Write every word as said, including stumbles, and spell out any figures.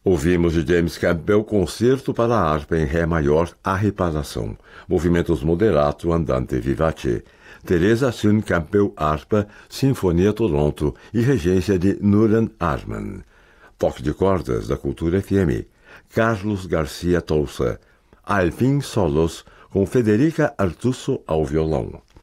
Ouvimos de James Campbell Concerto para a harpa em Ré maior, A Reparação, movimentos moderato andante vivace. Teresa Sun Campbell harpa, Sinfonia Toronto e regência de Nuran Arman. Toque de cordas da Cultura F M. Carlos Garcia Touça. Alpin Solos com Federica Artuso ao violão.